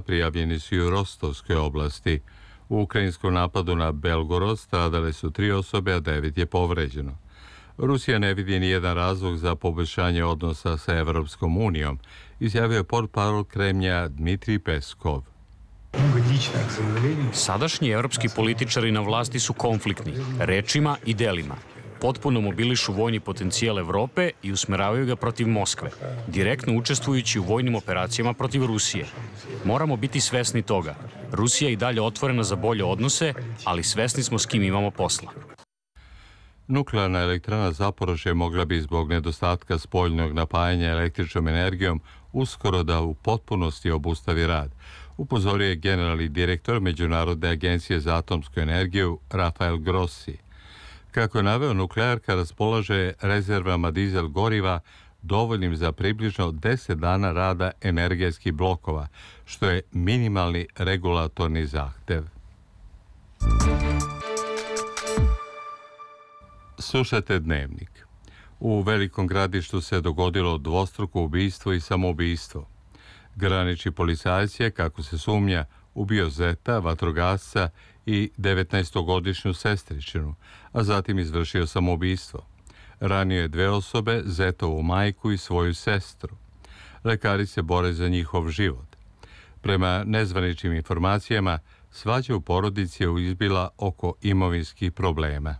prijavljeni su i u Rostovskoj oblasti. U ukrajinskom napadu na Belgorod stradale su 3 osobe, a 9 je povređeno. Rusija ne vidi nijedan razlog za poboljšanje odnosa sa Evropskom unijom, izjavio je portparol Kremlja Dmitrij Peskov. Sadašnji evropski političari na vlasti su konfliktni, rečima i delima. Potpuno mobilišu vojni potencijal Evrope i usmeravaju ga protiv Moskve, direktno učestvujući u vojnim operacijama protiv Rusije. Moramo biti svesni toga. Rusija je i dalje otvorena za bolje odnose, ali svesni smo s kim imamo posla. Nuklearna elektrana Zaporožje mogla bi zbog nedostatka spoljnog napajanja električnom energijom uskoro da u potpunosti obustavi rad, upozorio je generalni direktor Međunarodne agencije za atomsku energiju Rafael Grossi. Kako je naveo, nuklearka raspolaže rezervama dizel goriva dovoljnim za približno 10 dana rada energetskih blokova, što je minimalni regulatorni zahtev. Slušate Dnevnik. U Velikom Gradištu se dogodilo dvostruko ubistvo i samoubistvo. Granični policajac je, kako se sumnja, ubio zeta, vatrogasca i 19-godišnju sestričinu, a zatim izvršio samoubistvo. Ranio je 2 osobe, zetovu majku i svoju sestru. Lekari se bore za njihov život. Prema nezvaničnim informacijama, svađa u porodici je izbila oko imovinskih problema.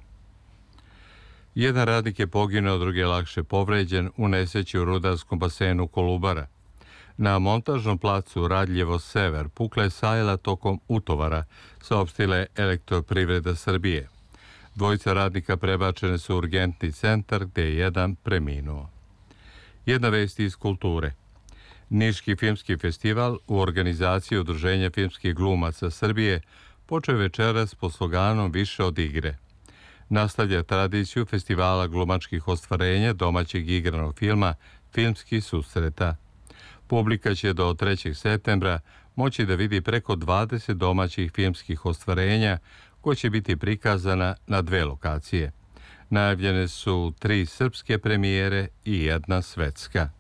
Jedan radnik je poginuo, drugi je lakše povređen u nesreći u rudarskom basenu Kolubara. Na montažnom placu Radljevo Sever pukla je sajla tokom utovara, saopštila Elektroprivreda Srbije. 2 radnika prebačene su u urgentni centar, gde je jedan preminuo. Jedna vest iz kulture. Niški filmski festival u organizaciji Udruženja filmskih glumaca Srbije počeo večeras po sloganom Više od igre. Nastavlja tradiciju festivala glumačkih ostvarenja domaćeg igranog filma Filmskih susreta. Publika će do 3. septembra moći da vidi preko 20 domaćih filmskih ostvarenja koje će biti prikazana na 2 lokacije. Najavljene su 3 srpske premijere i 1 svetska.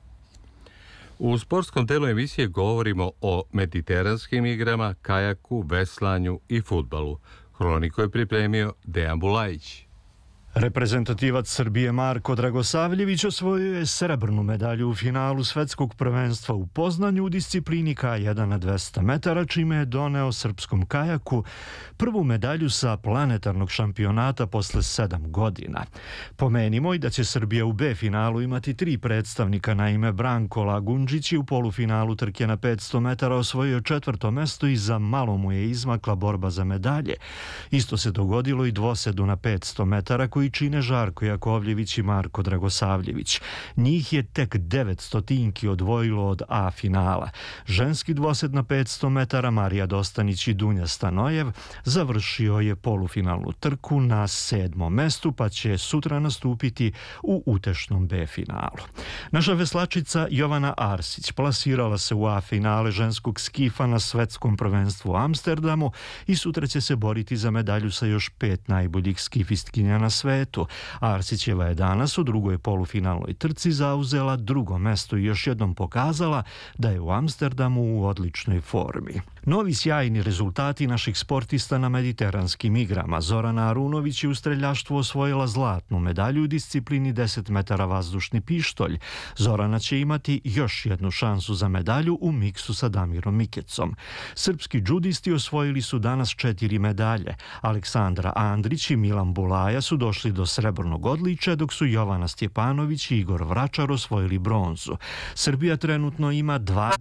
U sportskom delu emisije govorimo o mediteranskim igrama, kajaku, veslanju i fudbalu. Hroniku je pripremio Dejan Bulajić. Reprezentativac Srbije Marko Dragosavljević osvojio je srebrnu medalju u finalu svetskog prvenstva u Poznanju u disciplini K1 na 200 metara, čime je doneo srpskom kajaku prvu medalju sa planetarnog šampionata posle 7 godina. Pomenimo i da će Srbija u B finalu imati 3 predstavnika. Naime, Branko Lagundžić je u polufinalu trke na 500 metara osvojio 4. mesto i za malo mu je izmakla borba za medalje. Isto se dogodilo i dvosedu na 500 metara koji čine Žarko Jakovljević i Marko Dragosavljević. Njih je tek 900 odvojilo od A finala. Ženski dvosed na 500 metara Marija Dostanić i Dunja Stanojev završio je polufinalnu trku na 7. mestu, pa će sutra nastupiti u utešnom B finalu. Naša veslačica Jovana Arsić plasirala se u A finale ženskog skifa na svetskom prvenstvu u Amsterdamu i sutra će se boriti za medalju sa još 5 najboljih skifistkinja na svetu. Arsićeva je danas u drugoj polufinalnoj trci zauzela 2. mesto i još jednom pokazala da je u Amsterdamu u odličnoj formi. Novi sjajni rezultati naših sportista na mediteranskim igrama. Zorana Arunović je u streljaštvu osvojila zlatnu medalju u disciplini 10 metara vazdušni pištolj. Zorana će imati još jednu šansu za medalju u miksu sa Damirom Mikecom. Srpski džudisti osvojili su danas 4 medalje. Aleksandra Andrić i Milan Bulaja su došli do srebrnog odličja, dok su Jovana Stjepanović i Igor Vračar osvojili bronzu. Srbija trenutno ima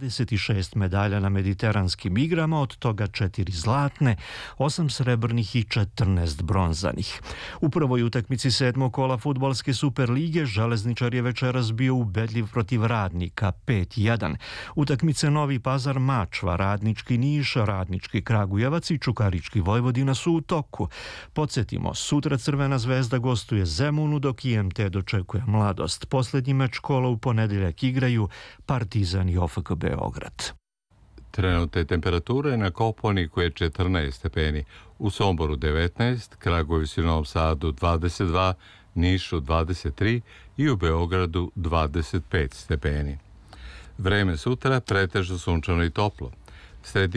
26 medalja na mediteranskim igrama, od toga 4 zlatne, 8 srebrnih i 14 bronzanih. U prvoj utakmici 7. kola fudbalske Superlige Železničar je večeras bio ubedljiv protiv Radnika 5-1. Utakmice Novi Pazar Mačva, Radnički Niš, Radnički Kragujevac i Čukarički Vojvodina su u toku. Podsjetimo, sutra Crvena zvezda gostuje Zemunu, dok IMT dočekuje Mladost. Posljednji meč kola u ponedeljak igraju Partizan i OFK Beograd. Trenutne temperature na Kopaoniku je 14 stepeni, u Somboru 19, Kragujevcu i Novom Sadu 22, Nišu 23 i u Beogradu 25 stepeni. Vreme sutra pretežno sunčano i toplo.